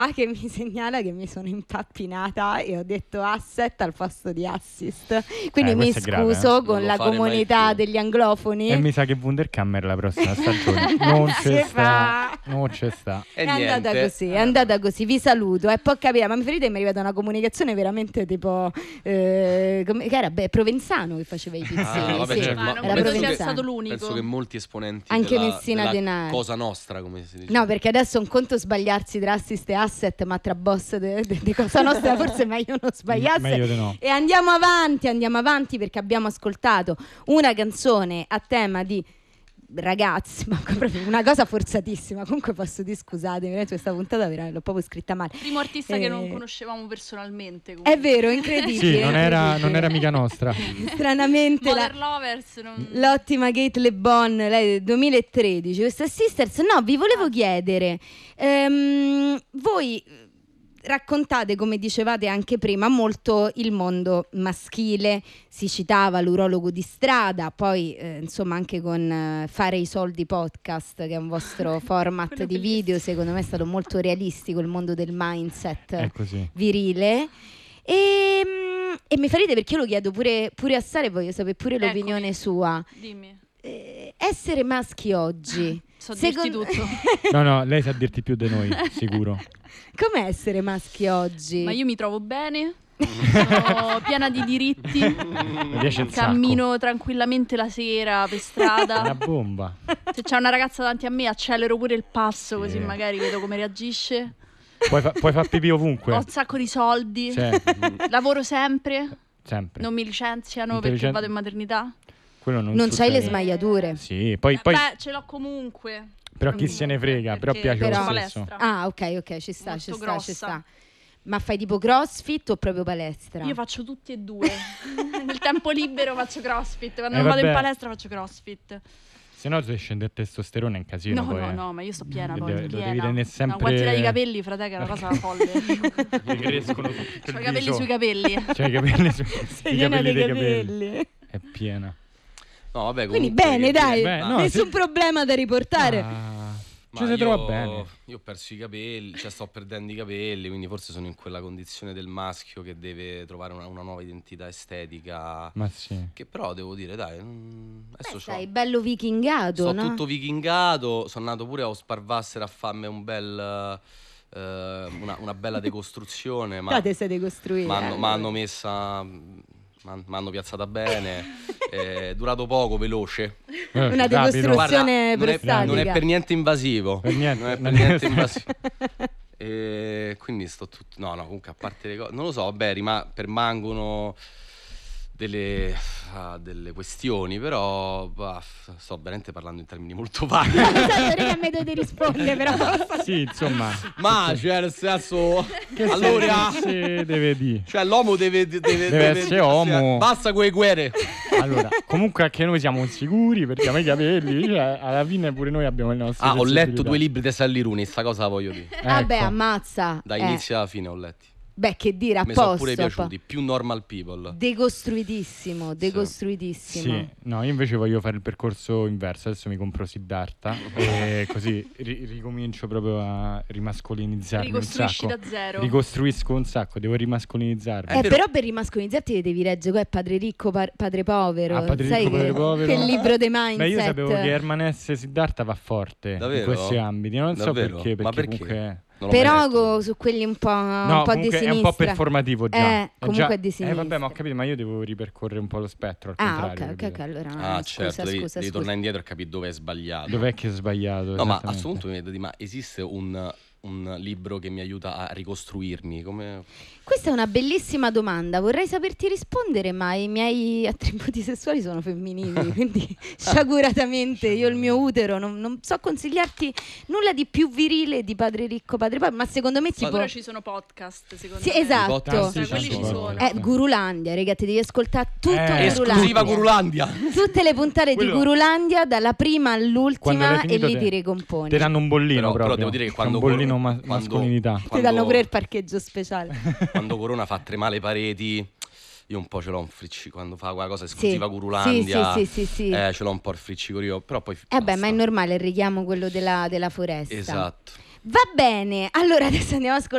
che mi segnala che mi sono impappinata e ho detto asset al posto di assist, quindi mi questo è grave, scuso con Non lo la fare mai comunità più. degli anglofoni. E mi sa che Wunderkammer la prossima stagione non c'è sta. Non c'è sta. E È andata niente. così, è andata così, vi saluto. E poi capire, ma mi ferite, mi è arrivata una comunicazione veramente tipo che era provenzano che faceva i pizzini. Vabbè, sì. certo, Ma non era credo sia provenzano. stato l'unico. Penso che molti esponenti Anche della, Messina della Denaro. Cosa Nostra, come si dice. No, perché adesso è un conto sbagliarsi tra assist e asset, ma tra boss di Cosa Nostra forse è meglio non sbagliarsi. Meglio di no. E andiamo avanti perché abbiamo ascoltato una canzone a tema di ragazzi, ma proprio una cosa forzatissima. Comunque posso dire, scusatemi, questa puntata l'ho proprio scritta male. Primo artista che non conoscevamo personalmente. È Comunque. vero, incredibile. Sì, non era incredibile. mica nostra. Stranamente Mother Lovers. l'ottima Kate Le Bon, lei del 2013, questa Sisters. No, vi volevo chiedere, voi raccontate, come dicevate anche prima, molto il mondo maschile, si citava l'urologo di strada, poi insomma anche con Fare i soldi podcast, che è un vostro format Quello di bellissimo. video, secondo me è stato molto realistico il mondo del mindset È così. virile. E mi farete, perché io lo chiedo pure a Sara e voglio sapere pure l'opinione Eccomi. sua. Dimmi. Essere maschi oggi, So dirti tutto. No, lei sa dirti più di noi, sicuro. com'è essere maschi oggi? Ma io mi trovo bene. Sono piena di diritti. Mi piace il sacco. Cammino tranquillamente la sera per Una strada. bomba. Se c'è una ragazza davanti a me, accelero pure il passo, Sì. così magari vedo come reagisce. Puoi far pipì ovunque. Ho un sacco di soldi. Cioè, Lavoro sempre. sempre. Non mi licenziano perché Intelligente. vado in maternità. Quello non c'hai le succede. smagliature. Sì, poi Beh, ce l'ho comunque. però chi se ne frega, però Perché piace Però- lo stesso. palestra. Ah, ok, ci sta, Molto ci grossa. sta. Ma fai tipo CrossFit o proprio palestra? Io faccio tutti e due. Nel tempo libero faccio CrossFit. Quando non vado in vabbè. palestra faccio CrossFit. Se no se scende il testosterone è un casino. No, poi, no, ma io sto piena Lo poi. devi piena. tenere sempre- Una quantità di capelli, frate, che è una cosa folle. Mi crescono tutto il Ho i capelli viso. sui capelli. Cioè i capelli Sei i piena capelli di dei capelli. capelli. È piena. No, vabbè, Quindi comunque, bene, che dai, dire, Beh, ma- no, nessun sì. problema da riportare. Ci si trova bene. Io ho perso i capelli, cioè sto perdendo i capelli, quindi forse sono in quella condizione del maschio che deve trovare una nuova identità estetica. Ma sì. Che però devo dire, dai, adesso Sei bello vichingato, sto no? tutto vichingato, sono andato pure a Osparvasser a farmi un bel una bella decostruzione, ma Te sei decostruito. m'hanno messa, m'hanno piazzata bene, è durato poco, veloce. Una Rapido. decostruzione non è prostatica. per niente invasivo. Per niente. Non è per niente invasivo. E quindi sto tutto. No, comunque a parte le cose. Non lo so, vabbè, permangono delle questioni, però sto veramente parlando in termini molto vaghi. Sai a me dovete rispondere, però. Sì, insomma. Ma cioè, nel senso. Che Allora. si deve dire. Cioè, l'uomo deve essere uomo. Basta quelle guerre. Allora, comunque anche noi siamo sicuri perché a me i capelli, cioè, alla fine pure noi abbiamo il nostro. Ho letto 2 libri di Sally Rooney, sta cosa la voglio dire. Vabbè, Ecco. ammazza. Da inizio alla fine ho letti. Beh, che dire, a Mi sono posto. pure piaciuti, più normal people. Decostruitissimo. Sì, no, io invece voglio fare il percorso inverso. Adesso mi compro Siddhartha e così ricomincio proprio a rimascolinizzarmi un Ricostruisci sacco. da zero. Ricostruisco un sacco, devo rimascolinizzarmi. È vero. Però per rimascolinizzarti devi leggere qua è Padre ricco, padre povero. Ah, Padre Sai ricco, padre povero. che libro dei mindset. Beh, io sapevo che Herman S. Siddhartha va forte Davvero? in questi ambiti. Non so Davvero? perché, Ma perché perché? comunque. Non l'ho mai Però letto. su quelli un po', No, un po' di comunque sinistra. è un po' performativo già. Comunque già- è di sinistra. vabbè, ma ho capito, ma io devo ripercorrere un po' lo spettro al Ah, contrario. ok, capito? allora. Ah, scusa, certo, devi scusa. tornare indietro e capire dove è sbagliato. Dov'è che ho sbagliato? No, ma a esattamente? questo punto mi vedo di ma esiste un libro che mi aiuta a ricostruirmi? Come. Questa è una bellissima domanda. Vorrei saperti rispondere, ma i miei attributi sessuali sono femminili, quindi sciaguratamente io il mio utero non so consigliarti nulla di più virile di Padre ricco, padre povero, ma secondo me tipo Sicuro ci sono podcast, secondo Sì, me. esatto. Podcast Quelli ci sono. Gurulandia, raga, ti devi ascoltare tutto Esclusiva Gurulandia. Gurulandia. Tutte le puntate Quello- di Gurulandia dalla prima Quando all'ultima l'hai e finito lì te- ti ricomponi. Ti danno un bollino Però proprio. devo dire che C'è quando un bollino quando- mascolinità. Ti danno pure il parcheggio speciale. Quando Corona fa tremare le pareti, io un po' ce l'ho un friccico. Quando fa quella cosa esclusiva Sì. Gurulandia, Sì. ce l'ho un po' il friccico io. Però poi. Beh, basta. ma è normale il richiamo quello della foresta. Esatto. Va bene, allora adesso andiamo a ascoltare